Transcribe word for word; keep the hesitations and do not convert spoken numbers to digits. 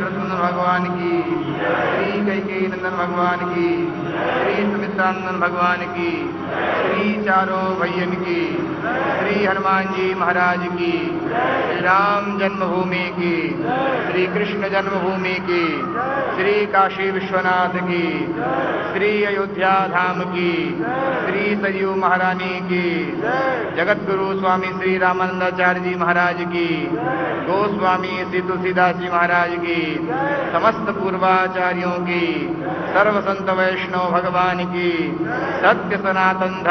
दशरथ भगवान की, श्री कैकेयी नंदन भगवान की, श्री सुमित्रानंदन भगवान की, श्री चारों भैयन की, श्री हनुमान जी महाराज की, श्री राम जन्मभूमि की, श्री कृष्ण जन्मभूमि की, श्री काशी विश्वनाथ की, श्री अयोध्या धाम की, श्री सरयू महारानी की, जगत गुरु स्वामी श्री रामानंदाचार्य जी महाराज की, गोस्वामी श्री तुलसीदास जी महाराज की, समस्त पूर्वाचार्यों की, सर्व संत वैष्णव भगवान की, सत्य सनातन